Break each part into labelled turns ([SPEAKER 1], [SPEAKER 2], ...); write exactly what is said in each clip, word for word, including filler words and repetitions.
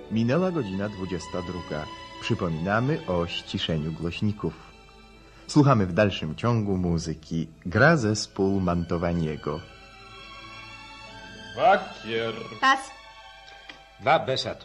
[SPEAKER 1] Minęła godzina dwudziesta druga. Przypominamy o ściszeniu głośników. Słuchamy w dalszym ciągu muzyki. Gra zespół Mantowaniego.
[SPEAKER 2] Bakier.
[SPEAKER 3] Pas.
[SPEAKER 4] Dwa besatu.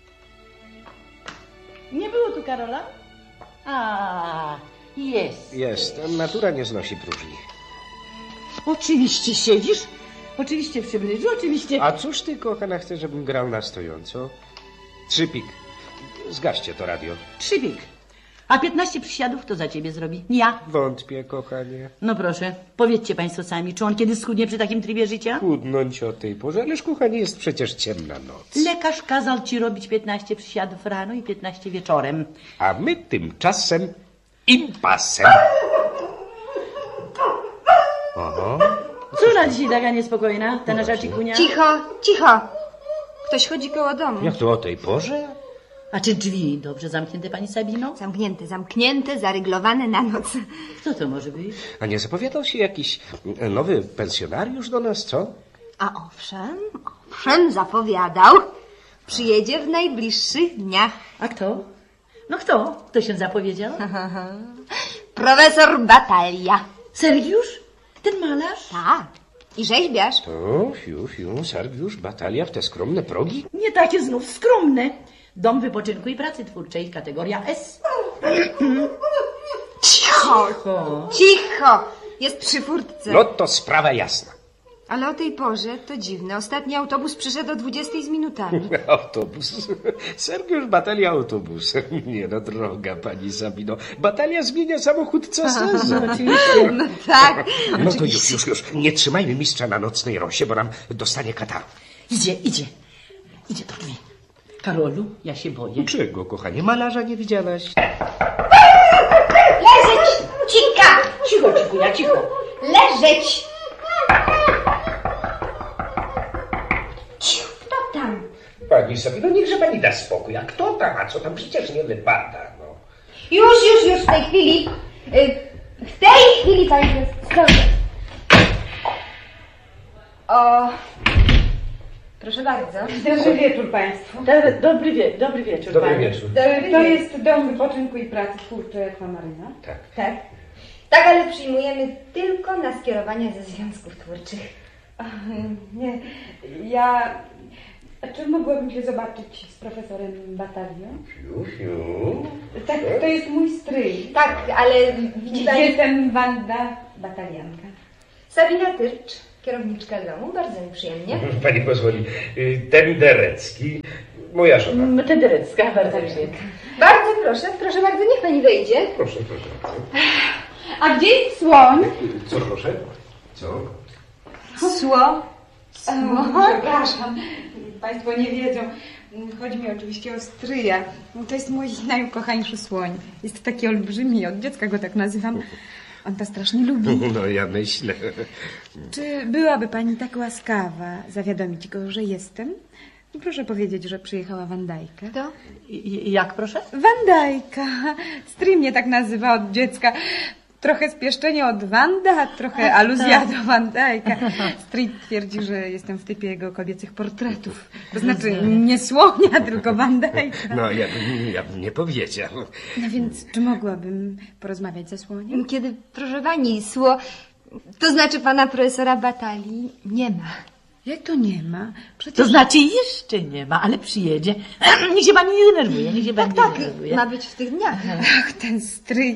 [SPEAKER 5] Nie było tu Karola? A, jest.
[SPEAKER 4] Jest. Natura nie znosi próżni.
[SPEAKER 5] Oczywiście siedzisz. Oczywiście przy brydżu, oczywiście.
[SPEAKER 4] A cóż ty, kochana, chcesz, żebym grał na stojąco? Trzypik. Zgaście to radio.
[SPEAKER 5] Trzypik. A piętnaście przysiadów kto za ciebie zrobi? Ja.
[SPEAKER 4] Wątpię, kochanie.
[SPEAKER 5] No proszę, powiedzcie państwo sami, czy on kiedyś schudnie przy takim trybie życia?
[SPEAKER 4] Chudnąć o tej porze, ależ, kochanie, jest przecież ciemna noc.
[SPEAKER 5] Lekarz kazał ci robić piętnaście przysiadów rano i piętnaście wieczorem.
[SPEAKER 4] A my tymczasem impasem. Oho.
[SPEAKER 5] Cóż na dzisiaj taka niespokojna, ta nasza cikunia?
[SPEAKER 3] Cicho, cicho. Ktoś chodzi koło domu.
[SPEAKER 4] Jak to o tej porze?
[SPEAKER 5] A czy drzwi dobrze zamknięte, pani Sabino?
[SPEAKER 3] Zamknięte, zamknięte, zaryglowane na noc.
[SPEAKER 5] Kto to może być?
[SPEAKER 4] A nie zapowiadał się jakiś nowy pensjonariusz do nas, co?
[SPEAKER 3] A owszem, owszem, zapowiadał. Przyjedzie w najbliższych dniach.
[SPEAKER 5] A kto? No kto? Kto się zapowiedział?
[SPEAKER 3] Profesor Batalia.
[SPEAKER 5] Sergiusz? Ten malarz?
[SPEAKER 3] Tak. I rzeźbiarz.
[SPEAKER 4] To, fiu, fiu, Sergiusz, Batalia w te skromne progi?
[SPEAKER 5] Nie takie znów skromne. Dom wypoczynku i pracy twórczej, kategoria S.
[SPEAKER 3] Cicho,
[SPEAKER 5] Cicho.
[SPEAKER 3] cicho. Jest przy furtce.
[SPEAKER 4] No to sprawa jasna.
[SPEAKER 3] Ale o tej porze to dziwne. Ostatni autobus przyszedł o dwudziestej z minutami.
[SPEAKER 4] Autobus. Sergiusz, Batalia, autobus. Nie no, droga pani Sabino. Batalia zmienia samochód co sezon.
[SPEAKER 5] Oczywiście.
[SPEAKER 3] No tak.
[SPEAKER 4] No to już, już, już. Nie trzymajmy mistrza na nocnej rosie, bo nam dostanie kataru.
[SPEAKER 5] Idzie, idzie. Idzie do drzwi. Karolu, ja się boję.
[SPEAKER 4] Czego, kochanie? Malarza nie widziałaś?
[SPEAKER 3] Leżeć! Cika!
[SPEAKER 5] Cicho, cikunia, cicho.
[SPEAKER 3] Leżeć! Ciu, kto tam?
[SPEAKER 4] Pani Sabino, niechże pani da spokój. A kto tam? A co tam? Przecież nie wypada, no.
[SPEAKER 3] Już, już, już w tej chwili. Y, W tej chwili, panie profesorze. O... Proszę bardzo.
[SPEAKER 6] Dobry wieczór Państwu.
[SPEAKER 5] Dobry, dobry, wie, dobry wieczór.
[SPEAKER 4] Dobry
[SPEAKER 5] pani.
[SPEAKER 4] wieczór.
[SPEAKER 6] To jest Dom Wypoczynku i Pracy Twórczej Akwamaryna.
[SPEAKER 4] Tak.
[SPEAKER 3] Tak. Tak, ale przyjmujemy tylko na skierowania ze związków twórczych.
[SPEAKER 6] Ach, nie, ja... A czy mogłabym się zobaczyć z profesorem Batalią?
[SPEAKER 4] Fiu, fiu.
[SPEAKER 6] Tak, to jest mój stryj.
[SPEAKER 3] Tak, ale widzi pani...
[SPEAKER 6] Jestem Wanda Batalianka.
[SPEAKER 3] Sabina Tyrcz, kierowniczka domu, bardzo mi przyjemnie.
[SPEAKER 4] Pani pozwoli, ten Derecki, moja żona.
[SPEAKER 5] Mm, Tenderecka, bardzo przyjemnie.
[SPEAKER 3] Bardzo proszę, proszę bardzo, niech pani wejdzie.
[SPEAKER 4] Proszę, proszę.
[SPEAKER 6] A gdzie jest słoń?
[SPEAKER 4] Co, proszę? Co?
[SPEAKER 3] Sło.
[SPEAKER 6] O, przepraszam, Państwo nie wiedzą. Chodzi mi oczywiście o stryja. To jest mój najukochańszy słoń. Jest taki olbrzymi, od dziecka go tak nazywam. On to strasznie lubi.
[SPEAKER 4] No ja myślę.
[SPEAKER 6] Czy byłaby pani tak łaskawa zawiadomić go, że jestem? Proszę powiedzieć, że przyjechała Wandajka.
[SPEAKER 3] Kto?
[SPEAKER 5] I, jak proszę?
[SPEAKER 6] Wandajka. Stryj mnie tak nazywa od dziecka. Trochę spieszczenie od Wanda, a trochę aluzja do Wandajka. Stryj twierdzi, że jestem w typie jego kobiecych portretów. To znaczy nie słonia, tylko Wandajka.
[SPEAKER 4] No ja, ja bym nie powiedział.
[SPEAKER 6] No więc czy mogłabym porozmawiać ze słoniem?
[SPEAKER 3] Kiedy, proszę pani, sło... To znaczy pana profesora Batalii nie ma.
[SPEAKER 6] Jak to nie ma? Przecież...
[SPEAKER 5] To znaczy jeszcze nie ma, ale przyjedzie. Niech się pani nie denerwuje, niech się pani
[SPEAKER 3] Tak,
[SPEAKER 5] nie denerwuje.
[SPEAKER 3] ma być w tych dniach.
[SPEAKER 6] Ach, ten stryj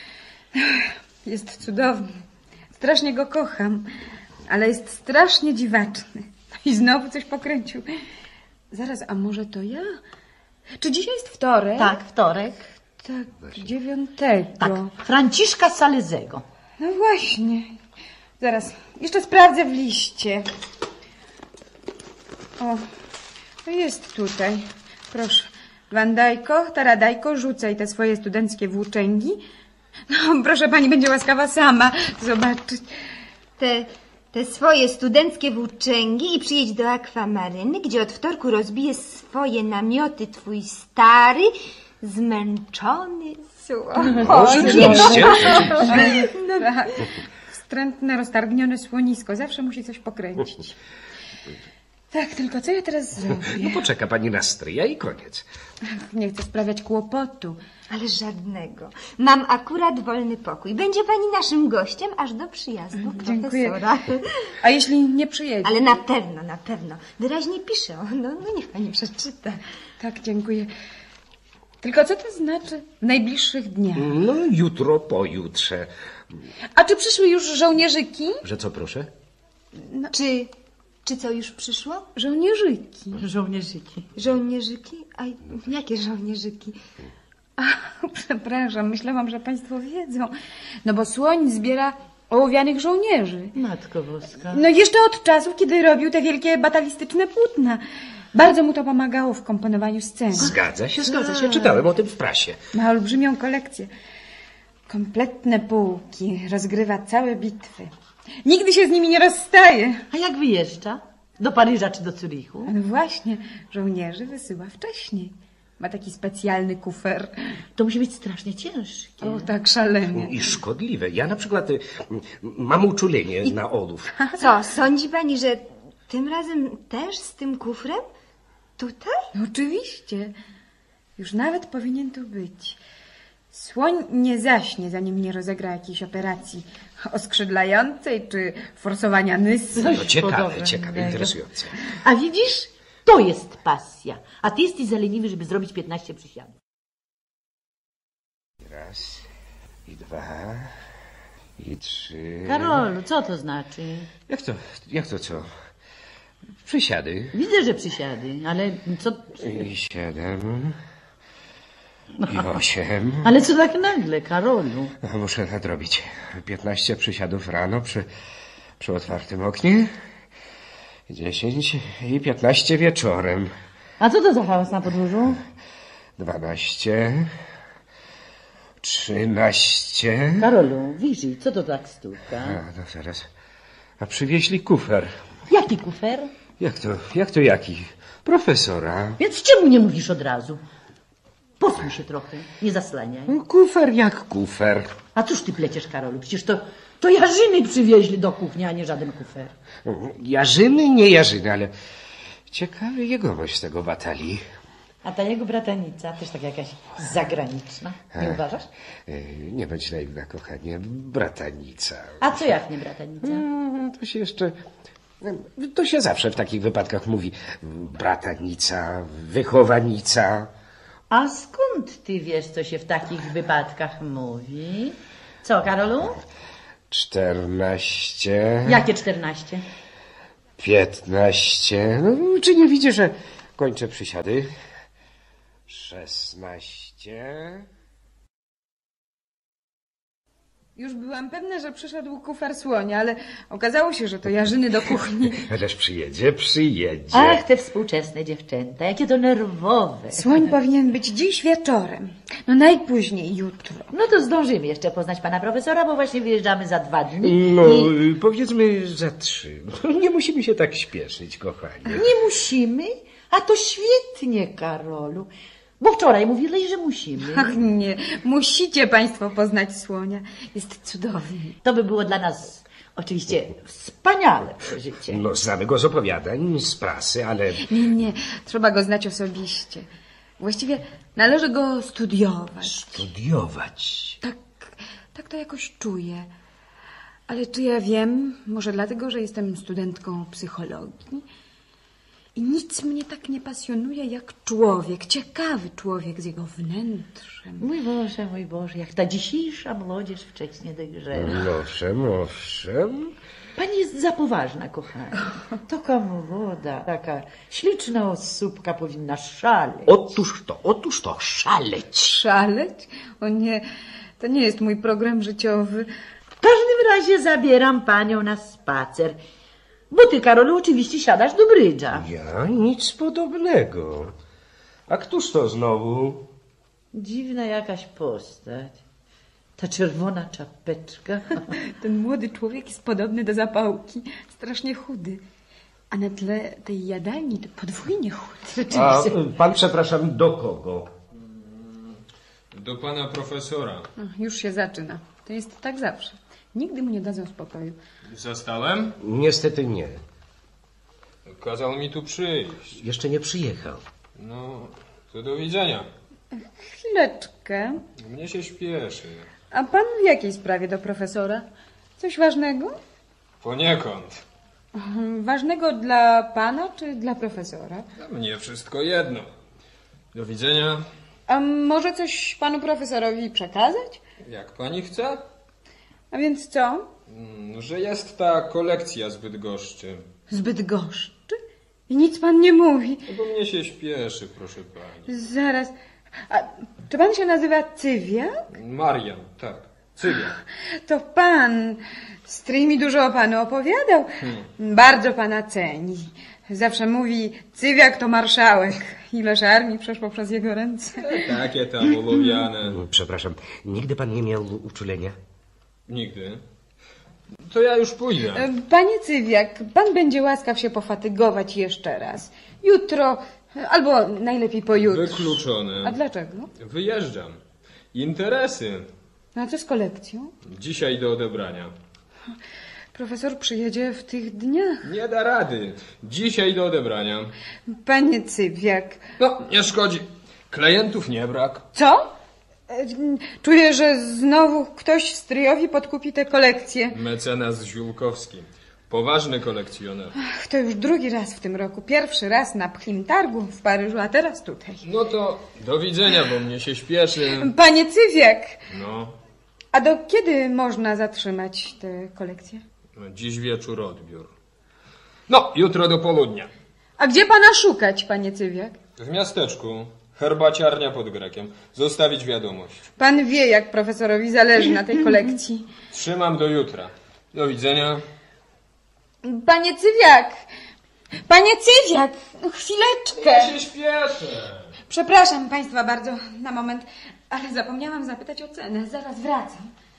[SPEAKER 6] jest cudowny. Strasznie go kocham, ale jest strasznie dziwaczny. I znowu coś pokręcił. Zaraz, a może to ja? Czy dzisiaj jest wtorek?
[SPEAKER 5] Tak, wtorek.
[SPEAKER 6] Tak, dziewiątego.
[SPEAKER 5] Tak, Franciszka Salezego.
[SPEAKER 6] No właśnie. Zaraz, jeszcze sprawdzę w liście. O, to jest tutaj. Proszę. Wandajko, Taradajko, rzucaj te swoje studenckie włóczęgi. No, proszę pani, będzie łaskawa sama zobaczyć.
[SPEAKER 3] Te, te swoje studenckie włóczęgi i przyjedź do Akwamaryny, gdzie od wtorku rozbije swoje namioty twój stary, zmęczony słoń.
[SPEAKER 4] Oczywiście.
[SPEAKER 6] No tak. Wstrętne, roztargnione słonisko. Zawsze musi coś pokręcić. Tak, tylko co ja teraz zrobię?
[SPEAKER 4] No poczeka pani na stryja i koniec.
[SPEAKER 6] Nie chcę sprawiać kłopotu.
[SPEAKER 3] Ale żadnego. Mam akurat wolny pokój. Będzie pani naszym gościem aż do przyjazdu
[SPEAKER 6] Dziękuję.
[SPEAKER 3] profesora.
[SPEAKER 6] A jeśli nie przyjedzie?
[SPEAKER 3] Ale na pewno, na pewno. Wyraźnie piszę. No, no niech pani przeczyta.
[SPEAKER 6] Tak, dziękuję. Tylko co to znaczy w najbliższych dniach?
[SPEAKER 4] No jutro, pojutrze.
[SPEAKER 6] A czy przyszły już żołnierzyki?
[SPEAKER 4] Że co, proszę?
[SPEAKER 3] Czy, czy co już przyszło?
[SPEAKER 6] Żołnierzyki.
[SPEAKER 5] Żołnierzyki.
[SPEAKER 3] Żołnierzyki? A jakie żołnierzyki?
[SPEAKER 6] Ach, przepraszam, myślałam, że państwo wiedzą. No bo słoń zbiera ołowianych żołnierzy.
[SPEAKER 5] Matko Boska.
[SPEAKER 6] No jeszcze od czasów, kiedy robił te wielkie batalistyczne płótna. Bardzo mu to pomagało w komponowaniu scen.
[SPEAKER 4] Zgadza się, zgadza się. Czytałem o tym w prasie.
[SPEAKER 6] Ma olbrzymią kolekcję. Kompletne półki. Rozgrywa całe bitwy. Nigdy się z nimi nie rozstaje.
[SPEAKER 5] A jak wyjeżdża? Do Paryża czy do Zurychu?
[SPEAKER 6] No właśnie, żołnierzy wysyła wcześniej. Ma taki specjalny kufer.
[SPEAKER 5] To musi być strasznie ciężkie.
[SPEAKER 6] O, tak szalenie.
[SPEAKER 4] I szkodliwe. Ja na przykład y, mam uczulenie na ołów.
[SPEAKER 3] Co, sądzi pani, że tym razem też z tym kufrem? Tutaj?
[SPEAKER 6] No, oczywiście. Już nawet powinien tu być. Słoń nie zaśnie, zanim nie rozegra jakiejś operacji oskrzydlającej czy forsowania nysu.
[SPEAKER 4] No ciekawe,
[SPEAKER 5] podobnego.
[SPEAKER 4] ciekawe, interesujące.
[SPEAKER 5] A widzisz? To jest pasja. A ty jesteś zaleniwy, żeby zrobić piętnaście przysiadów.
[SPEAKER 4] Raz, i dwa, i trzy.
[SPEAKER 5] Karolu, co to znaczy?
[SPEAKER 4] Jak to, jak to co? Przysiady.
[SPEAKER 5] Widzę, że przysiady, ale co...
[SPEAKER 4] I siedem. I osiem.
[SPEAKER 5] Ale co tak nagle, Karolu?
[SPEAKER 4] No, muszę nadrobić. Piętnaście przysiadów rano przy, przy otwartym oknie. Dziesięć i piętnaście wieczorem.
[SPEAKER 5] A co to za chaos na podwórzu?
[SPEAKER 4] Dwanaście. Trzynaście.
[SPEAKER 5] Karolu, Wiży, co to tak stuka?
[SPEAKER 4] A, no zaraz. A przywieźli kufer.
[SPEAKER 5] Jaki kufer?
[SPEAKER 4] Jak to, jak to jaki? Profesora.
[SPEAKER 5] Więc czemu nie mówisz od razu? Posłuchaj się trochę, nie zaslaniaj.
[SPEAKER 4] Kufer jak kufer.
[SPEAKER 5] A cóż ty pleciesz, Karolu? Przecież to, to jarzyny przywieźli do kuchni, a nie żaden kufer.
[SPEAKER 4] Jarzyny, nie jarzyny, ale ciekawy jegomość tego batalii.
[SPEAKER 5] A ta jego bratanica też tak jakaś zagraniczna, nie uważasz?
[SPEAKER 4] Ej, Nie bądź naiwna, kochanie. Bratanica.
[SPEAKER 5] A co jak nie bratanica?
[SPEAKER 4] Mm, To się jeszcze... To się zawsze w takich wypadkach mówi. Bratanica, wychowanica.
[SPEAKER 5] A skąd ty wiesz, co się w takich wypadkach mówi? Co, Karolu?
[SPEAKER 4] Czternaście.
[SPEAKER 5] Jakie czternaście?
[SPEAKER 4] Piętnaście. No, czy nie widzisz, że kończę przysiady? Szesnaście.
[SPEAKER 6] Już byłam pewna, że przyszedł kufer słonia, ale okazało się, że to jarzyny do kuchni.
[SPEAKER 4] Ależ przyjedzie, przyjedzie.
[SPEAKER 5] Ach, te współczesne dziewczęta, jakie to nerwowe.
[SPEAKER 6] Słoń powinien być dziś wieczorem. No najpóźniej jutro.
[SPEAKER 5] No to zdążymy jeszcze poznać pana profesora, bo właśnie wyjeżdżamy za dwa dni.
[SPEAKER 4] No,
[SPEAKER 5] I
[SPEAKER 4] powiedzmy za trzy. Nie musimy się tak śpieszyć, kochanie.
[SPEAKER 5] nie musimy? A to świetnie, Karolu. Bo wczoraj mówiłeś, że musimy.
[SPEAKER 6] Ach nie, musicie państwo poznać słonia. Jest cudowny.
[SPEAKER 5] To by było dla nas oczywiście wspaniale przeżycie.
[SPEAKER 4] No, znamy go z opowiadań, z prasy, ale...
[SPEAKER 6] Nie, nie, trzeba go znać osobiście. Właściwie należy go studiować.
[SPEAKER 4] Studiować.
[SPEAKER 6] Tak, tak to jakoś czuję. Ale czy ja wiem? Może dlatego, że jestem studentką psychologii? I nic mnie tak nie pasjonuje jak człowiek, ciekawy człowiek z jego wnętrzem.
[SPEAKER 5] Mój Boże, mój Boże, jak ta dzisiejsza młodzież wcześnie dojrzewa.
[SPEAKER 4] No, owszem, owszem.
[SPEAKER 5] Pani jest za poważna, kochani. Taka młoda, taka śliczna osóbka powinna szaleć.
[SPEAKER 4] Otóż to, otóż to, szaleć.
[SPEAKER 6] Szaleć? O nie, to nie jest mój program życiowy.
[SPEAKER 5] W każdym razie zabieram panią na spacer. Bo ty, Karolu, oczywiście siadasz do brydża.
[SPEAKER 4] Ja nic podobnego. A któż to znowu?
[SPEAKER 5] Dziwna jakaś postać. Ta czerwona czapeczka.
[SPEAKER 6] Ten młody człowiek jest podobny do zapałki. Strasznie chudy. A na tle tej jadalni to podwójnie chudy.
[SPEAKER 4] A pan, przepraszam, do kogo?
[SPEAKER 2] Do pana profesora.
[SPEAKER 6] No, już się zaczyna. To jest tak zawsze. Nigdy mu nie dadzą spokoju.
[SPEAKER 2] Zastałem?
[SPEAKER 4] Niestety nie.
[SPEAKER 2] Kazał mi tu przyjść.
[SPEAKER 4] Jeszcze nie przyjechał.
[SPEAKER 2] No, to do widzenia.
[SPEAKER 6] Chwileczkę.
[SPEAKER 2] Mnie się śpieszy.
[SPEAKER 6] A pan w jakiej sprawie do profesora? Coś ważnego?
[SPEAKER 2] Poniekąd.
[SPEAKER 6] Ważnego dla pana czy dla profesora?
[SPEAKER 2] Dla mnie wszystko jedno. Do widzenia.
[SPEAKER 6] A może coś panu profesorowi przekazać?
[SPEAKER 2] Jak pani chce?
[SPEAKER 6] A więc co?
[SPEAKER 2] Mm, Że jest ta kolekcja z Bydgoszczy.
[SPEAKER 6] Zbyt goszczy? I nic pan nie mówi.
[SPEAKER 2] No bo mnie się śpieszy, proszę pani.
[SPEAKER 6] Zaraz. A czy pan się nazywa Cywiak?
[SPEAKER 2] Marian, tak. Cywiak.
[SPEAKER 6] To pan. Stryj mi dużo o panu opowiadał. Bardzo pana ceni. Zawsze mówi, Cywiak to marszałek. Ileż armii przeszło przez jego ręce.
[SPEAKER 2] Takie tam ulubiane.
[SPEAKER 4] Przepraszam, nigdy pan nie miał uczulenia?
[SPEAKER 2] Nigdy. To ja już pójdę.
[SPEAKER 6] E, Panie Cywiak, pan będzie łaskaw się pofatygować jeszcze raz. Jutro, albo najlepiej pojutrze.
[SPEAKER 2] Wykluczone.
[SPEAKER 6] A dlaczego?
[SPEAKER 2] Wyjeżdżam. Interesy.
[SPEAKER 6] No a co z kolekcją?
[SPEAKER 2] Dzisiaj do odebrania.
[SPEAKER 6] Profesor przyjedzie w tych dniach.
[SPEAKER 2] Nie da rady. Dzisiaj do odebrania.
[SPEAKER 6] Panie Cywiak.
[SPEAKER 2] No, nie szkodzi. Klientów nie brak.
[SPEAKER 6] Co? E, Czuję, że znowu ktoś stryjowi podkupi tę kolekcję.
[SPEAKER 2] Mecenas Ziółkowski. Poważny kolekcjoner.
[SPEAKER 6] Ach, to już drugi raz w tym roku. Pierwszy raz na pchim targu w Paryżu, a teraz tutaj.
[SPEAKER 2] No to do widzenia, bo mnie się śpieszy.
[SPEAKER 6] Panie Cywiak,
[SPEAKER 2] No,
[SPEAKER 6] a do kiedy można zatrzymać tę kolekcję?
[SPEAKER 2] dziś wieczór odbiór. No, jutro do południa.
[SPEAKER 6] A gdzie pana szukać, panie Cywiak?
[SPEAKER 2] W miasteczku. Herbaciarnia pod Grekiem. Zostawić wiadomość.
[SPEAKER 6] Pan wie, jak profesorowi zależy na tej kolekcji.
[SPEAKER 2] Trzymam do jutra. Do widzenia.
[SPEAKER 6] Panie Cywiak! Panie Cywiak! Chwileczkę!
[SPEAKER 2] Ja się śpieszę.
[SPEAKER 6] Przepraszam państwa bardzo na moment, ale zapomniałam zapytać o cenę. Zaraz wracam.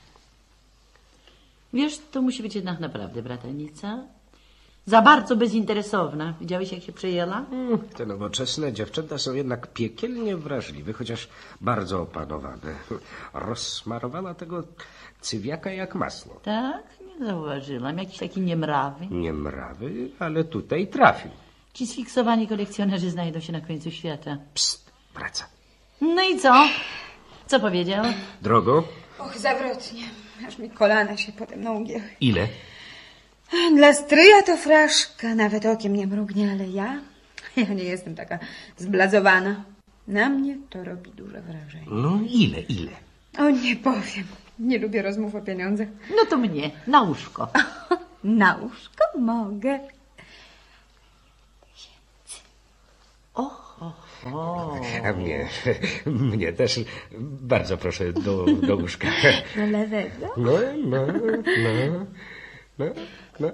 [SPEAKER 5] Wiesz, to musi być jednak naprawdę bratanica. Za bardzo bezinteresowna. Widziałeś, jak się przejęła?
[SPEAKER 4] Mm, Te nowoczesne dziewczęta są jednak piekielnie wrażliwe, chociaż bardzo opanowane. Rozsmarowała tego Cywiaka jak masło.
[SPEAKER 5] Tak, nie zauważyłam. Jakiś taki niemrawy.
[SPEAKER 4] Nie mrawy, ale tutaj trafił.
[SPEAKER 5] Ci sfiksowani kolekcjonerzy znajdą się na końcu świata.
[SPEAKER 4] Psst, wraca.
[SPEAKER 5] No i co? Co powiedział?
[SPEAKER 4] Drogo,
[SPEAKER 6] Och, zawrotnie. Aż mi kolana się pode mną ugięły.
[SPEAKER 4] ile?
[SPEAKER 6] Dla stryja to fraszka, nawet okiem nie mrugnie, ale ja? Ja nie jestem taka zblazowana. Na mnie to robi duże wrażenie.
[SPEAKER 4] No ile, ile?
[SPEAKER 6] O, nie powiem. Nie lubię rozmów o pieniądzach.
[SPEAKER 5] No to mnie, na łóżko.
[SPEAKER 6] Na łóżko mogę.
[SPEAKER 5] Och, o.
[SPEAKER 4] A mnie, mnie też bardzo proszę do, do łóżka.
[SPEAKER 6] Do lewego?
[SPEAKER 4] No, no, no, no, no.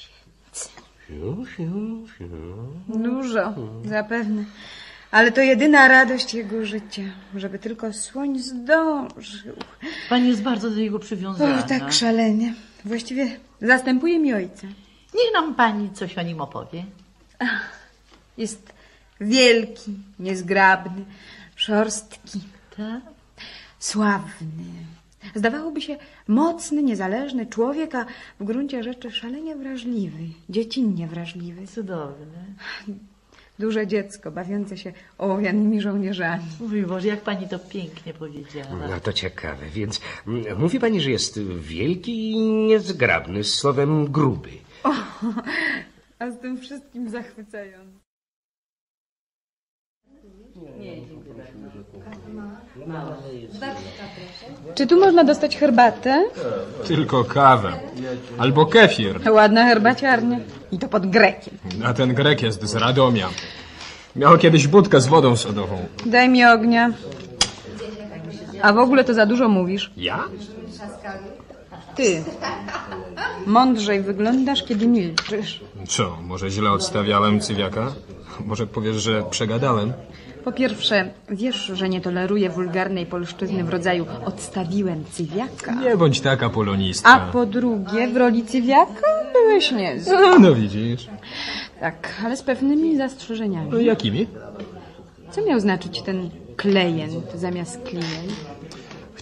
[SPEAKER 4] Już, już, już.
[SPEAKER 6] Dużo, zapewne. Ale to jedyna radość jego życia, żeby tylko słoń zdążył.
[SPEAKER 5] Pani jest bardzo do niego przywiązana.
[SPEAKER 6] O, tak szalenie. Właściwie zastępuje mi ojca.
[SPEAKER 5] Niech nam pani coś o nim opowie.
[SPEAKER 6] Jest wielki, niezgrabny, szorstki,
[SPEAKER 5] Tak?
[SPEAKER 6] sławny. Zdawałoby się mocny, niezależny człowiek, a w gruncie rzeczy szalenie wrażliwy, dziecinnie wrażliwy.
[SPEAKER 5] Cudowne.
[SPEAKER 6] Duże dziecko bawiące się ołowianymi żołnierzami.
[SPEAKER 5] Mój Boże, jak pani to pięknie powiedziała.
[SPEAKER 4] No to ciekawe, więc mm, mówi pani, że jest wielki i niezgrabny, słowem gruby.
[SPEAKER 6] O, a z tym wszystkim zachwycający. Czy tu można dostać herbatę?
[SPEAKER 2] Tylko kawę. Albo kefir.
[SPEAKER 6] Ładna herbaciarnia. I to pod Grekiem.
[SPEAKER 2] A ten Grek jest z Radomia. Miał kiedyś budkę z wodą sodową.
[SPEAKER 6] Daj mi ognia. A w ogóle to za dużo mówisz.
[SPEAKER 2] Ja?
[SPEAKER 6] Ty. Mądrzej wyglądasz, kiedy milczysz.
[SPEAKER 2] Co, może źle odstawiałem Cywiaka? Może powiesz, że przegadałem?
[SPEAKER 6] Po pierwsze, wiesz, że nie toleruję wulgarnej polszczyzny w rodzaju odstawiłem Cywiaka.
[SPEAKER 2] Nie bądź taka polonistka.
[SPEAKER 6] A po drugie, w roli Cywiaka byłeś niezły.
[SPEAKER 2] No, no widzisz.
[SPEAKER 6] Tak, ale z pewnymi zastrzeżeniami.
[SPEAKER 2] No, jakimi?
[SPEAKER 6] Co miał znaczyć ten klient zamiast klient?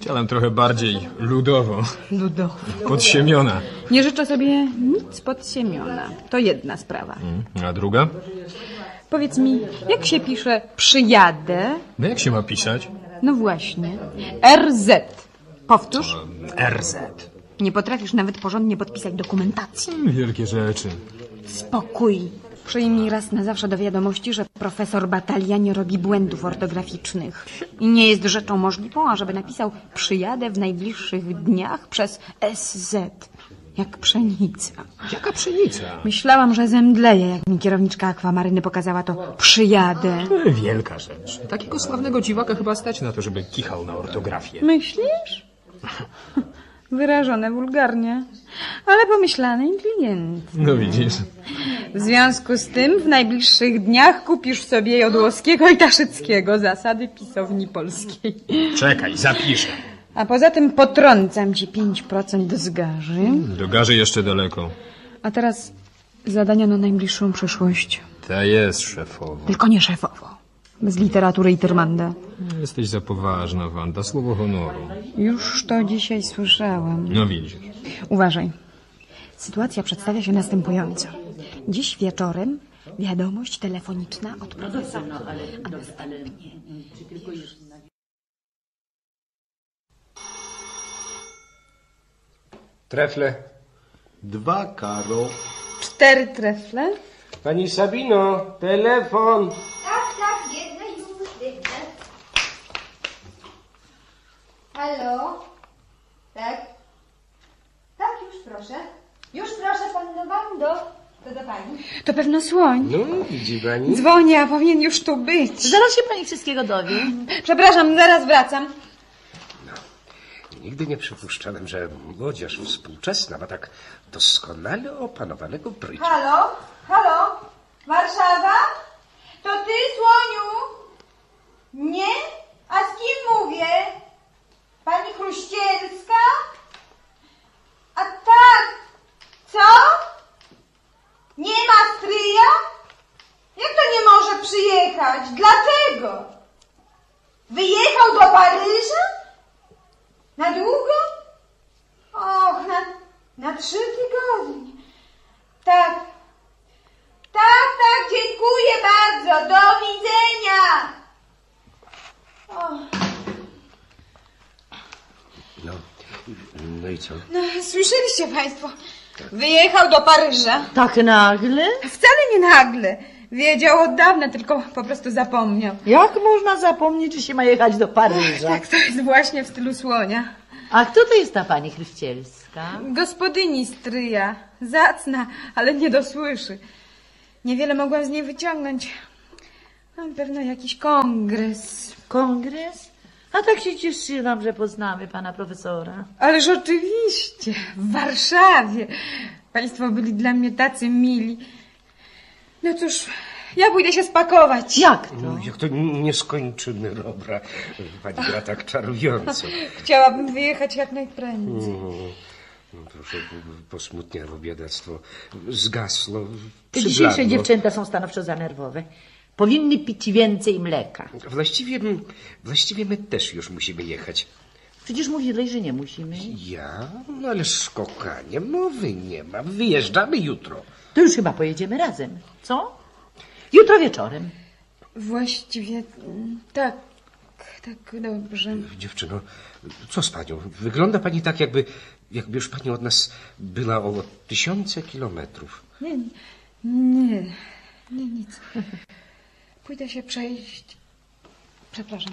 [SPEAKER 2] Chciałem trochę bardziej ludowo,
[SPEAKER 6] Ludo.
[SPEAKER 2] podsiemiona.
[SPEAKER 6] Nie życzę sobie nic pod Siemiona. To jedna sprawa.
[SPEAKER 2] Mm, A druga?
[SPEAKER 6] Powiedz mi, jak się pisze przyjadę?
[SPEAKER 2] No jak się ma pisać?
[SPEAKER 6] No właśnie. R Z. Powtórz.
[SPEAKER 2] R Z.
[SPEAKER 6] Nie potrafisz nawet porządnie podpisać dokumentacji.
[SPEAKER 2] Wielkie rzeczy.
[SPEAKER 6] Spokój. Przyjmij raz na zawsze do wiadomości, że profesor Batalia nie robi błędów ortograficznych. I nie jest rzeczą możliwą, ażeby napisał przyjadę w najbliższych dniach przez S Z. Jak pszenica.
[SPEAKER 2] Jaka pszenica?
[SPEAKER 6] Myślałam, że zemdleję, jak mi kierowniczka akwamaryny pokazała to przyjadę.
[SPEAKER 2] Wielka rzecz. Takiego sławnego dziwaka chyba stać na to, żeby kichał na ortografię.
[SPEAKER 6] Myślisz? Wyrażone wulgarnie, ale pomyślane inteligentnie.
[SPEAKER 2] No widzisz.
[SPEAKER 6] W związku z tym w najbliższych dniach kupisz sobie Jodłowskiego i Taszyckiego zasady pisowni polskiej.
[SPEAKER 2] Czekaj, zapiszę.
[SPEAKER 6] A poza tym potrącam ci pięć procent z garzy.
[SPEAKER 2] Do garzy jeszcze daleko.
[SPEAKER 6] A teraz zadania na najbliższą przyszłość.
[SPEAKER 2] Ta jest szefowo.
[SPEAKER 6] Tylko nie szefowo. Bez literatury i tyrmanda.
[SPEAKER 2] Jesteś za poważna, Wanda. Słowo honoru.
[SPEAKER 6] Już to dzisiaj słyszałam.
[SPEAKER 2] No widzisz.
[SPEAKER 6] Uważaj. Sytuacja przedstawia się następująco. Dziś wieczorem wiadomość telefoniczna od profesora. A następnie...
[SPEAKER 4] Trefle.
[SPEAKER 7] Dwa, Karo.
[SPEAKER 6] Cztery trefle.
[SPEAKER 4] Pani Sabino, telefon.
[SPEAKER 3] Tak, tak, biegnę już, biegnę. Halo? Tak? Tak, już proszę. Już proszę, panno Wando. To do pani.
[SPEAKER 6] To pewno słoń.
[SPEAKER 4] No, widzi pani.
[SPEAKER 6] Dzwonię, a powinien już tu być.
[SPEAKER 5] Zaraz się pani wszystkiego dowie.
[SPEAKER 6] Przepraszam, zaraz wracam.
[SPEAKER 4] Nigdy nie przypuszczałem, że młodzież współczesna ma tak doskonale opanowanego brycia.
[SPEAKER 3] Halo? Halo? Warszawa? To ty, słoniu? Nie? A z kim mówię? Pani Chruścielska? A tak. Co? Nie ma stryja? Jak to nie może przyjechać? Dlaczego? Wyjechał do Paryża? Na długo? Och, na, na trzy tygodnie. Tak. Tak, tak, dziękuję bardzo. Do widzenia. Och.
[SPEAKER 4] No, no i co?
[SPEAKER 6] No, słyszeliście państwo? Wyjechał do Paryża.
[SPEAKER 5] Tak nagle?
[SPEAKER 6] Wcale nie nagle. Wiedział od dawna, tylko po prostu zapomniał.
[SPEAKER 5] Jak można zapomnieć, że się ma jechać do Paryża?
[SPEAKER 6] Tak, to jest właśnie w stylu słonia.
[SPEAKER 5] A kto to jest ta pani Chryścielska?
[SPEAKER 6] Gospodyni stryja. Zacna, ale nie dosłyszy. Niewiele mogłam z niej wyciągnąć. No, pewno jakiś kongres.
[SPEAKER 5] Kongres? A tak się cieszyłam, że poznamy pana profesora.
[SPEAKER 6] Ależ oczywiście, w Warszawie. Państwo byli dla mnie tacy mili. No cóż, ja pójdę się spakować.
[SPEAKER 5] Jak to?
[SPEAKER 4] No, jak to nie skończymy, dobra. Pani gra tak czarująco.
[SPEAKER 6] Chciałabym wyjechać jak najprędzej.
[SPEAKER 4] No, proszę, posmutniało biedactwo. Zgasło,
[SPEAKER 5] Te
[SPEAKER 4] przybladło.
[SPEAKER 5] dzisiejsze dziewczęta są stanowczo za nerwowe. Powinny pić więcej mleka.
[SPEAKER 4] Właściwie, właściwie my też już musimy jechać.
[SPEAKER 5] Przecież mówiłeś, że nie musimy.
[SPEAKER 4] Ja? No ależ kochanie, mowy nie ma. Wyjeżdżamy jutro.
[SPEAKER 5] To już chyba pojedziemy razem, co? Jutro wieczorem.
[SPEAKER 6] Właściwie tak, tak dobrze.
[SPEAKER 4] Dziewczyno, co z panią? Wygląda pani tak, jakby, jakby już pani od nas była o tysiące kilometrów.
[SPEAKER 6] Nie, nie, nie, nic. Pójdę się przejść. Przepraszam.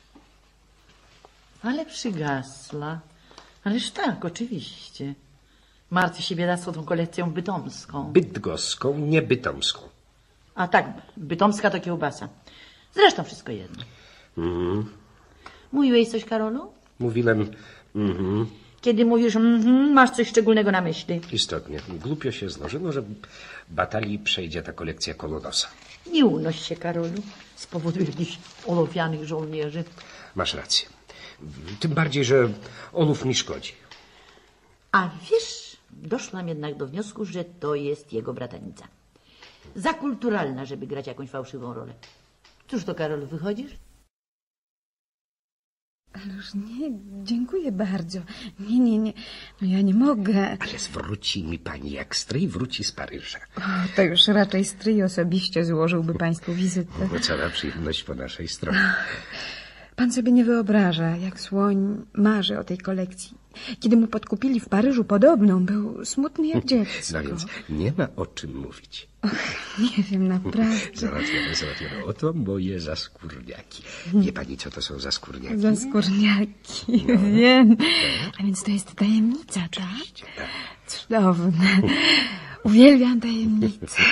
[SPEAKER 5] Ale przygasła. Ależ tak, oczywiście. Martwi się biedactwo tą kolekcją bytomską.
[SPEAKER 4] Bydgoską, nie bytomską.
[SPEAKER 5] A tak, bytomska to kiełbasa. Zresztą wszystko jedno.
[SPEAKER 4] Mhm.
[SPEAKER 5] Mówiłeś coś, Karolu?
[SPEAKER 4] Mówiłem, mhm,
[SPEAKER 5] Kiedy mówisz mhm, masz coś szczególnego na myśli.
[SPEAKER 4] istotnie. Głupio się złożyło, że batalii przejdzie ta kolekcja koło nosa.
[SPEAKER 5] Nie unoś się, Karolu, z powodu jakichś olofianych żołnierzy.
[SPEAKER 4] Masz rację. Tym bardziej, że olów mi szkodzi.
[SPEAKER 5] A wiesz, doszłam jednak do wniosku, że to jest jego bratanica. Za kulturalna, żeby grać jakąś fałszywą rolę. Cóż to, Karolu, wychodzisz?
[SPEAKER 6] Ależ nie, dziękuję bardzo. Nie, nie, nie, no ja nie mogę.
[SPEAKER 4] Ale zwróci mi pani, jak stryj wróci z Paryża.
[SPEAKER 6] O, to już raczej stryj osobiście złożyłby państwu wizytę.
[SPEAKER 4] No, cała przyjemność po naszej stronie.
[SPEAKER 6] Pan sobie nie wyobraża, jak słoń marzy o tej kolekcji. Kiedy mu podkupili w Paryżu podobną, był smutny jak dziecko.
[SPEAKER 4] No więc nie ma o czym mówić.
[SPEAKER 6] Och, nie wiem, naprawdę.
[SPEAKER 4] Załatwione, załatwione. Oto moje zaskórniaki. Wie pani, co to są zaskórniaki?
[SPEAKER 6] Zaskórniaki, no. Wiem. A więc to jest tajemnica, tak? Cudowne. Uwielbiam tajemnice.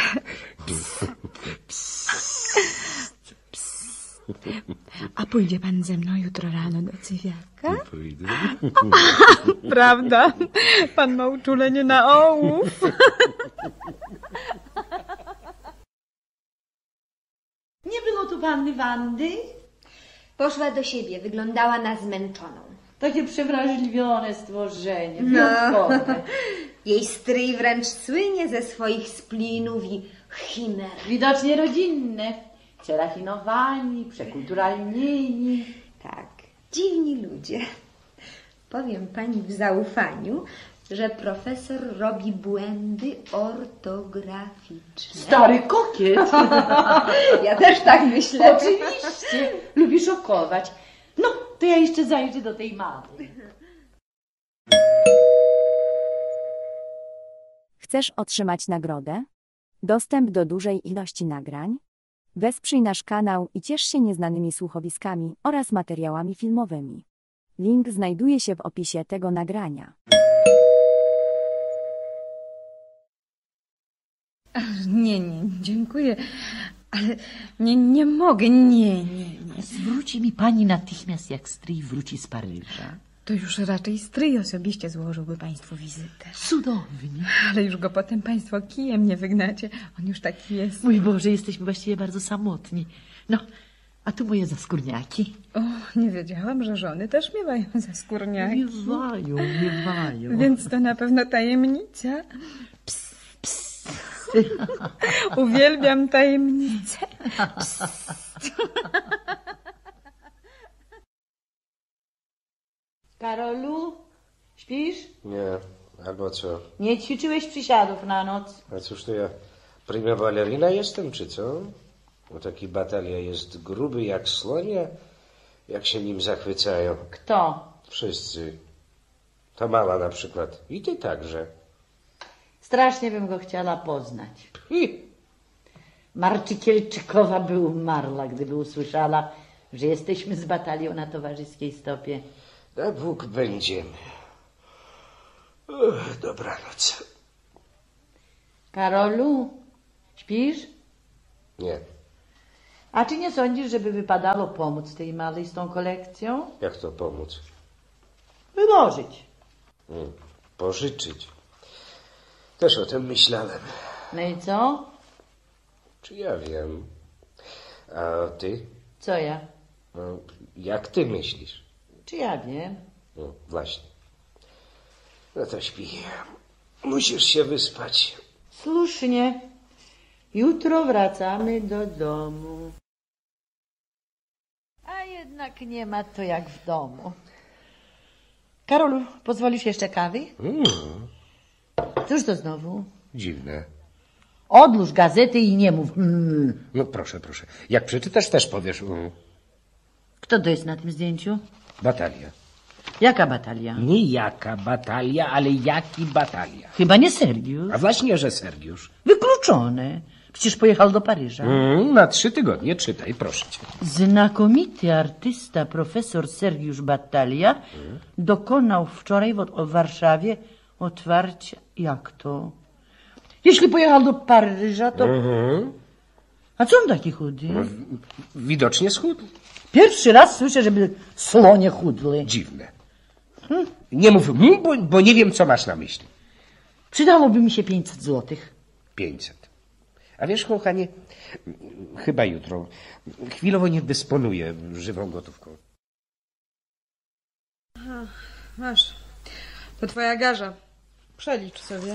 [SPEAKER 6] A pójdzie pan ze mną jutro rano do Cywiaka?
[SPEAKER 4] Pójdę.
[SPEAKER 6] Prawda? Pan ma uczulenie na ołów.
[SPEAKER 5] Nie było tu panny Wandy?
[SPEAKER 3] Poszła do siebie, wyglądała na zmęczoną.
[SPEAKER 5] Takie przewrażliwione stworzenie,
[SPEAKER 3] No.
[SPEAKER 5] wyjątkowe.
[SPEAKER 3] Jej stryj wręcz słynie ze swoich splinów i chimer.
[SPEAKER 5] Widocznie rodzinne, przerafinowani, przekulturalnieni.
[SPEAKER 3] Tak, dziwni ludzie. Powiem pani w zaufaniu, że profesor robi błędy ortograficzne.
[SPEAKER 5] Stary kokiet.
[SPEAKER 3] Ja też tak myślę.
[SPEAKER 5] Oczywiście, lubi szokować. No, to ja jeszcze zajrzę do tej mamy.
[SPEAKER 8] Chcesz otrzymać nagrodę? Dostęp do dużej ilości nagrań? Wesprzyj nasz kanał i ciesz się nieznanymi słuchowiskami oraz materiałami filmowymi. Link znajduje się w opisie tego nagrania.
[SPEAKER 6] Nie, nie, dziękuję, ale nie, nie mogę, nie, nie, nie.
[SPEAKER 5] Zwróci mi pani natychmiast, jak stryj wróci z Paryża.
[SPEAKER 6] To już raczej stryj osobiście złożyłby państwu wizytę.
[SPEAKER 5] Cudownie.
[SPEAKER 6] Ale już go potem państwo kijem nie wygnacie. On już taki jest.
[SPEAKER 5] Mój Boże, jesteśmy właściwie bardzo samotni. No, a tu moje zaskórniaki.
[SPEAKER 6] O, nie wiedziałam, że żony też miewają zaskórniaki.
[SPEAKER 5] Miewają, miewają.
[SPEAKER 6] Więc to na pewno tajemnica. Ps, ps. Uwielbiam tajemnice. Ps.
[SPEAKER 5] Karolu, śpisz?
[SPEAKER 4] Nie, albo co?
[SPEAKER 5] Nie ćwiczyłeś przysiadów na noc.
[SPEAKER 4] A cóż to ja, prima balerina jestem, czy co? Bo taki batalia jest gruby jak słonia, jak się nim zachwycają.
[SPEAKER 5] Kto?
[SPEAKER 4] Wszyscy. Ta mała na przykład. I ty także.
[SPEAKER 5] Strasznie bym go chciała poznać.
[SPEAKER 4] I
[SPEAKER 5] Marczykielczykowa by umarła, gdyby usłyszała, że jesteśmy z batalią na towarzyskiej stopie.
[SPEAKER 4] na Bóg będziemy. Uch, dobranoc.
[SPEAKER 5] Karolu, śpisz?
[SPEAKER 4] Nie.
[SPEAKER 5] A czy nie sądzisz, żeby wypadało pomóc tej małej z tą kolekcją?
[SPEAKER 4] Jak to pomóc?
[SPEAKER 5] Wyłożyć.
[SPEAKER 4] Hmm. Pożyczyć. Też o tym myślałem.
[SPEAKER 5] No i co?
[SPEAKER 4] Czy ja wiem? A ty?
[SPEAKER 5] Co ja?
[SPEAKER 4] No, jak ty myślisz?
[SPEAKER 5] Czy ja wiem?
[SPEAKER 4] No, właśnie. No to śpi. Musisz się wyspać.
[SPEAKER 5] Słusznie. Jutro wracamy do domu. A jednak nie ma to jak w domu. Karolu, pozwolisz jeszcze kawy?
[SPEAKER 4] Mm,
[SPEAKER 5] Cóż to znowu?
[SPEAKER 4] dziwne.
[SPEAKER 5] Odłóż gazety i nie mów. Mm.
[SPEAKER 4] No proszę, proszę. Jak przeczytasz, też powiesz. Mm.
[SPEAKER 5] Kto to jest na tym zdjęciu?
[SPEAKER 4] Batalia.
[SPEAKER 5] Jaka batalia?
[SPEAKER 4] Nie jaka batalia, ale jaki batalia.
[SPEAKER 5] Chyba nie Sergiusz.
[SPEAKER 4] A właśnie, że Sergiusz.
[SPEAKER 5] Wykluczone. Przecież pojechał do Paryża.
[SPEAKER 4] Mm, na trzy tygodnie czytaj, proszę cię.
[SPEAKER 5] Znakomity artysta profesor Sergiusz Battalia dokonał wczoraj w, w Warszawie otwarcia... Jak to? Jeśli pojechał do Paryża, to...
[SPEAKER 4] Mhm.
[SPEAKER 5] A co on taki chudy?
[SPEAKER 4] Widocznie schudł.
[SPEAKER 5] Pierwszy raz słyszę, żeby słonie chudły.
[SPEAKER 4] Dziwne. Nie mów, mm, bo, bo nie wiem, co masz na myśli.
[SPEAKER 5] Przydałoby mi się pięćset złotych.
[SPEAKER 4] Pięćset. A wiesz, kochanie, chyba jutro. Chwilowo nie dysponuję żywą gotówką.
[SPEAKER 6] Masz. To twoja garza. Przelicz sobie.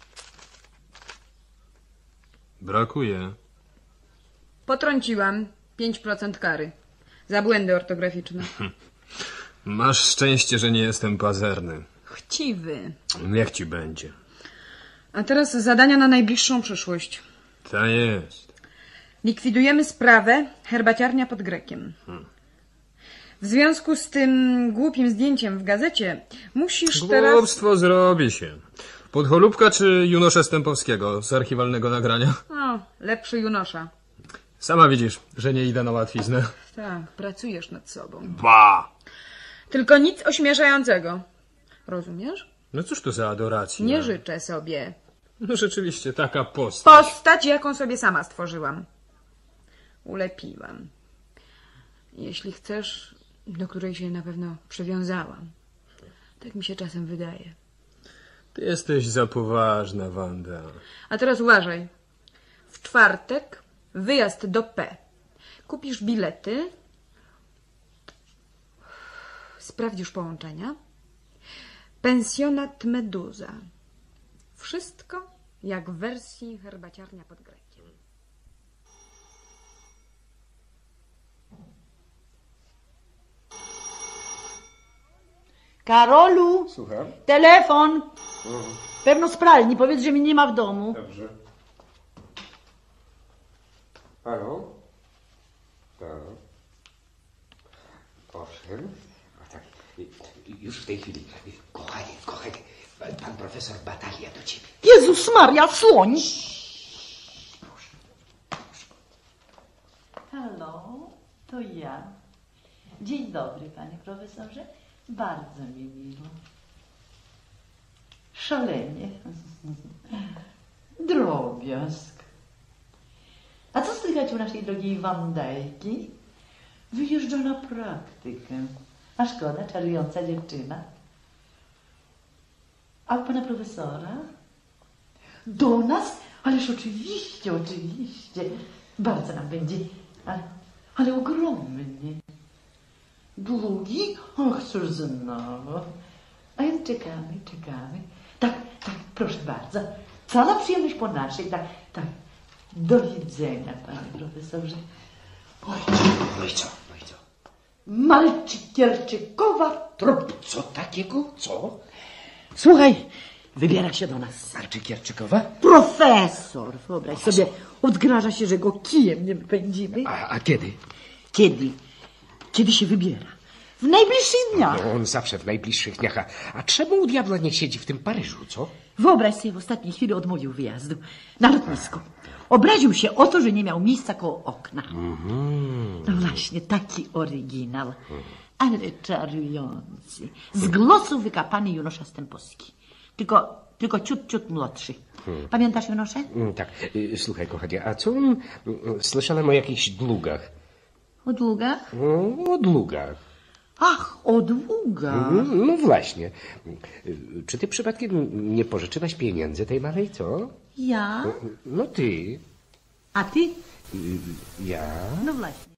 [SPEAKER 2] Brakuje.
[SPEAKER 6] Potrąciłam. Pięć procent kary. Za błędy ortograficzne.
[SPEAKER 2] Masz szczęście, że nie jestem pazerny.
[SPEAKER 6] Chciwy.
[SPEAKER 2] Niech ci będzie.
[SPEAKER 6] A teraz zadania na najbliższą przyszłość.
[SPEAKER 2] Ta jest.
[SPEAKER 6] Likwidujemy sprawę herbaciarnia pod Grekiem. W związku z tym głupim zdjęciem w gazecie musisz teraz...
[SPEAKER 2] Głupstwo zrobi się. Podcholubka czy Junosza Stępowskiego z archiwalnego nagrania?
[SPEAKER 6] O, lepszy Junosza.
[SPEAKER 2] Sama widzisz, że nie idę na łatwiznę.
[SPEAKER 6] Tak, pracujesz nad sobą.
[SPEAKER 2] Ba!
[SPEAKER 6] Tylko nic ośmieszającego. Rozumiesz?
[SPEAKER 2] No cóż to za adoracja?
[SPEAKER 6] Nie życzę sobie.
[SPEAKER 2] No rzeczywiście, taka postać.
[SPEAKER 6] Postać, jaką sobie sama stworzyłam. Ulepiłam. Jeśli chcesz, do której się na pewno przywiązałam. Tak mi się czasem wydaje.
[SPEAKER 2] Ty jesteś za poważna, Wanda.
[SPEAKER 6] A teraz uważaj. W czwartek wyjazd do P. Kupisz bilety. Sprawdzisz połączenia. Pensjonat Meduza. Wszystko jak w wersji herbaciarnia pod Grekiem.
[SPEAKER 5] Karolu!
[SPEAKER 4] Słucham?
[SPEAKER 5] Telefon! Pewno z pralni, powiedz, że mnie nie ma w domu.
[SPEAKER 4] Dobrze. Halo? Tak. Owszem. A tak, już w tej chwili. Kochanie, kochanie, pan profesor Batalia do ciebie.
[SPEAKER 5] Jezus Maria, słoń! Halo, to ja. Dzień dobry, panie profesorze. Bardzo mi miło. Szalenie. Drobiazg. A co słychać u naszej drogiej Wandajki? Wyjeżdża na praktykę. A szkoda, czarująca dziewczyna. A u pana profesora? Do nas? Ależ oczywiście, oczywiście. Bardzo nam będzie, ale, ale ogromnie. Długi? Och, cóż znowu. A więc czekamy, czekamy. Tak, tak, proszę bardzo. Cała przyjemność po naszej. Tak, tak. Do widzenia, panie profesorze.
[SPEAKER 4] No i co? No i co?
[SPEAKER 5] Malczykierczykowa trup.
[SPEAKER 4] Co takiego? Co?
[SPEAKER 5] Słuchaj, wybiera się do nas.
[SPEAKER 4] Marczykierczykowa?
[SPEAKER 5] Profesor, wyobraź sobie, odgraża się, że go kijem nie wypędzimy.
[SPEAKER 4] A, a kiedy?
[SPEAKER 5] Kiedy? Kiedy się wybiera? W najbliższych dniach.
[SPEAKER 4] No, on zawsze w najbliższych dniach. A, a czemu u diabła nie siedzi w tym Paryżu, co?
[SPEAKER 5] Wyobraź sobie, w ostatniej chwili odmówił wyjazdu na lotnisko. Obraził się o to, że nie miał miejsca koło okna.
[SPEAKER 4] Mm-hmm.
[SPEAKER 5] No właśnie, taki oryginał. Ale czarujący. Z glosu wykapany Junosza Stępowski. Tylko, tylko ciut, ciut młodszy. Hmm. Pamiętasz Junoszę?
[SPEAKER 4] Mm, tak. Y, Słuchaj, kochanie, a co mm, słyszałem o jakichś długach?
[SPEAKER 5] O długach?
[SPEAKER 4] No, o długach.
[SPEAKER 5] Ach, o długach.
[SPEAKER 4] No, no właśnie. Czy ty przypadkiem nie pożyczyłaś pieniędzy tej małej, co?
[SPEAKER 5] Ja?
[SPEAKER 4] No, no ty.
[SPEAKER 5] A ty?
[SPEAKER 4] Y, Ja?
[SPEAKER 5] No właśnie.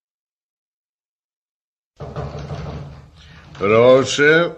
[SPEAKER 7] Proszę.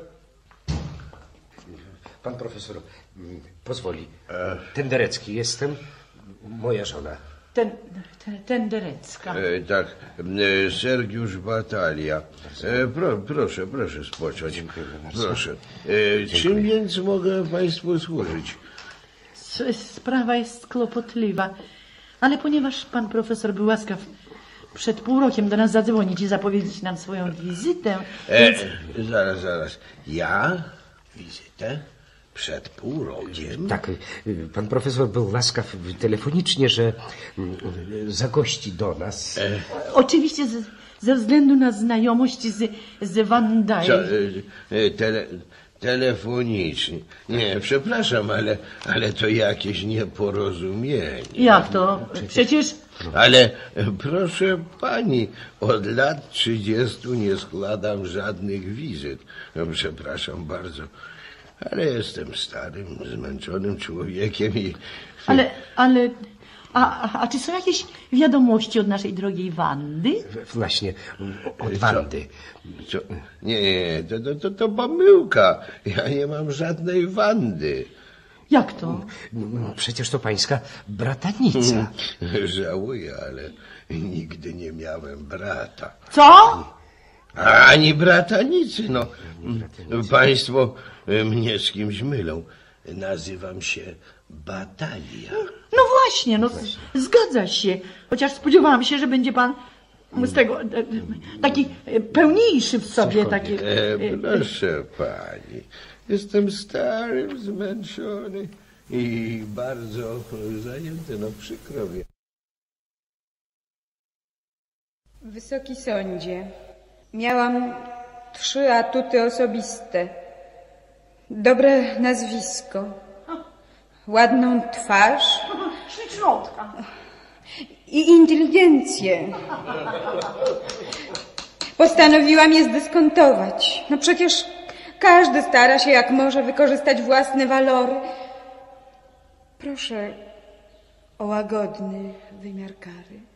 [SPEAKER 4] Pan profesor mm, pozwoli. Ten Derecki jestem, moja żona.
[SPEAKER 5] Ten, ten, ten Derecka.
[SPEAKER 7] E, tak, e, Sergiusz Batalia. E, pro, proszę, proszę spocząć.
[SPEAKER 4] Dziękuję bardzo.
[SPEAKER 7] Proszę. E, czym więc mogę państwu służyć?
[SPEAKER 5] Sprawa jest kłopotliwa, ale ponieważ pan profesor był łaskaw przed pół rokiem do nas zadzwonić i zapowiedzieć nam swoją wizytę,
[SPEAKER 7] E,
[SPEAKER 5] więc...
[SPEAKER 7] zaraz, zaraz. Ja? Wizytę? Przed pół rokiem?
[SPEAKER 4] Tak, y, pan profesor był łaskaw telefonicznie, że mm, zagości do nas.
[SPEAKER 7] E,
[SPEAKER 5] Oczywiście z, ze względu na znajomość z, z Van Dijk.
[SPEAKER 7] co, e, e, tele, telefonicznie. Nie, przepraszam, ale, ale to jakieś nieporozumienie.
[SPEAKER 5] Jak to? Przecież...
[SPEAKER 7] Ale e, proszę pani, od lat trzydziestu nie składam żadnych wizyt. No, przepraszam bardzo, ale jestem starym, zmęczonym człowiekiem i...
[SPEAKER 5] Ale, ale... A, a, a czy są jakieś wiadomości od naszej drogiej Wandy?
[SPEAKER 4] Właśnie, od
[SPEAKER 7] Co?
[SPEAKER 4] Wandy.
[SPEAKER 7] Co? Nie, nie, to, to, to, to pomyłka. Ja nie mam żadnej Wandy.
[SPEAKER 5] Jak to?
[SPEAKER 4] Przecież to pańska bratanica.
[SPEAKER 7] Żałuję, ale nigdy nie miałem brata.
[SPEAKER 5] Co?
[SPEAKER 7] Ani bratanicy, no. Państwo mnie z kimś mylą. Nazywam się Batalia.
[SPEAKER 5] No właśnie, no zgadza się. Chociaż spodziewałam się, że będzie pan z tego e, taki e, pełniejszy w sobie. Taki,
[SPEAKER 7] E,
[SPEAKER 5] e,
[SPEAKER 7] proszę pani, jestem stary, zmęczony i bardzo zajęty, no przykro mi.
[SPEAKER 6] Wysoki sądzie, miałam trzy atuty osobiste. Dobre nazwisko, ładną twarz
[SPEAKER 5] Ślicznotka.
[SPEAKER 6] i inteligencję. Postanowiłam je zdyskontować. No przecież każdy stara się jak może wykorzystać własne walory. Proszę o łagodny wymiar kary.